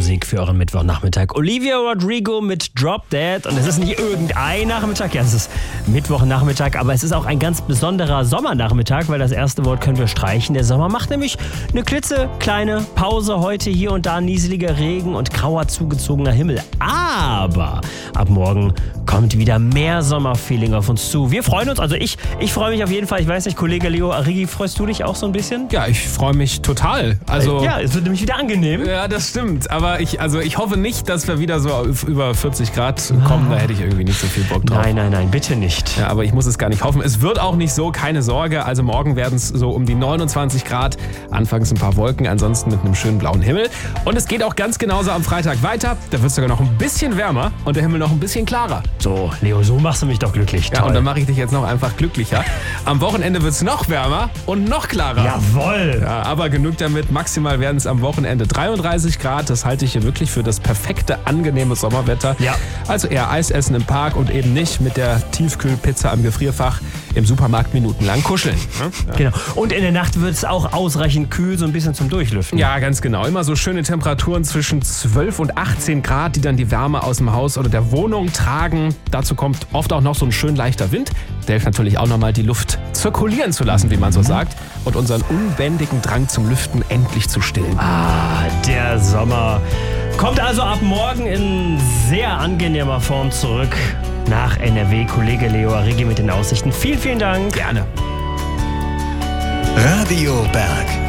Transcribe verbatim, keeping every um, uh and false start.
Musik für euren Mittwochnachmittag. Olivia Rodrigo mit Drop Dead. Und es ist nicht irgendein Nachmittag, ja, es ist Mittwochnachmittag, aber es ist auch ein ganz besonderer Sommernachmittag, weil das erste Wort können wir streichen. Der Sommer macht nämlich eine klitzekleine Pause heute, hier und da nieseliger Regen und grauer zugezogener Himmel. Aber ab morgen kommt wieder mehr Sommerfeeling auf uns zu. Wir freuen uns, also ich, ich freue mich auf jeden Fall. Ich weiß nicht, Kollege Leo Arrighi, freust du dich auch so ein bisschen? Ja, ich freue mich total. Also, ja, es wird nämlich wieder angenehm. Ja, das stimmt. Aber ich, also ich hoffe nicht, dass wir wieder so auf über vierzig Grad kommen. Da hätte ich irgendwie nicht so viel Bock drauf. Nein, nein, nein, bitte nicht. Ja, aber ich muss es gar nicht hoffen. Es wird auch nicht so, keine Sorge. Also morgen werden es so um die neunundzwanzig Grad. Anfangs ein paar Wolken, ansonsten mit einem schönen blauen Himmel. Und es geht auch ganz genauso am Freitag weiter. Da wird es sogar noch ein bisschen wärmer und der Himmel noch ein bisschen klarer. So, Leo, so machst du mich doch glücklich. Ja, Toll. und dann mache ich dich jetzt noch einfach glücklicher. Am Wochenende wird es noch wärmer und noch klarer. Jawohl. Ja, aber genug damit. Maximal werden es am Wochenende dreiunddreißig Grad. Das halte ich hier wirklich für das perfekte, angenehme Sommerwetter. Ja. Also eher Eis essen im Park und eben nicht mit der Tiefkühlpizza am Gefrierfach im Supermarkt minutenlang kuscheln. Ja. Genau. Und in der Nacht wird es auch ausreichend kühl, so ein bisschen zum Durchlüften. Ja, ganz genau. Immer so schöne Temperaturen zwischen zwölf und achtzehn Grad, die dann die Wärme aus dem Haus oder der Wohnung tragen. Dazu kommt oft auch noch so ein schön leichter Wind. Der hilft natürlich auch nochmal, die Luft zirkulieren zu lassen, wie man so sagt. Und unseren unbändigen Drang zum Lüften endlich zu stillen. Ah, der Sommer kommt also ab morgen in sehr angenehmer Form zurück nach N R W. Kollege Leo Arrighi mit den Aussichten. Vielen, vielen Dank. Gerne. Radio Berg.